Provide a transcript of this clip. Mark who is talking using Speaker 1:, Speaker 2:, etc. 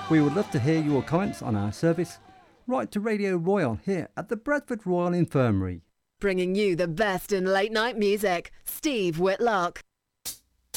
Speaker 1: We would love to hear your comments on our service. Write to Radio Royal here at the Bradford Royal Infirmary.
Speaker 2: Bringing you the best in late night music, Steve Whitlock.